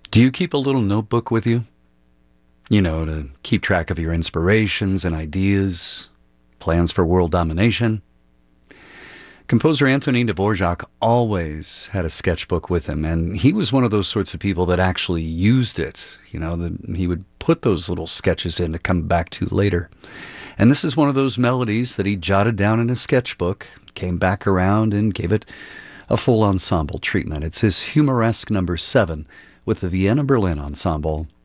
Do you keep a little notebook with you? To keep track of your inspirations and ideas, plans for world domination? Composer Antonin Dvorak always had a sketchbook with him, and he was one of those sorts of people that actually used it. He would put those little sketches in to come back to later. And this is one of those melodies that he jotted down in his sketchbook, came back around and gave it a full ensemble treatment. It's his Humoresque number 7 with the Vienna Berlin Ensemble.